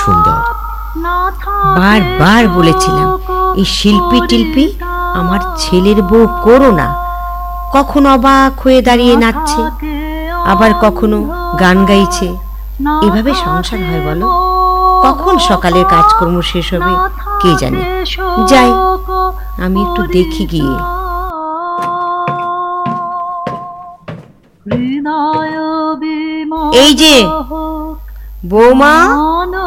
সুন্দর। বারবার বলেছিলাম এই শিল্পী টিল্পি আমার ছেলের বউ করো না। কখনো অবাক হয়ে দাঁড়িয়ে নাচছে, আবার কখনো গান গাইছে। এভাবে সংসার হয় বলো? কখন সকালের কাজকর্ম শেষ হবে কে জানে। যাই, আমি একটু দেখি গিয়ে। এই যে বৌমা,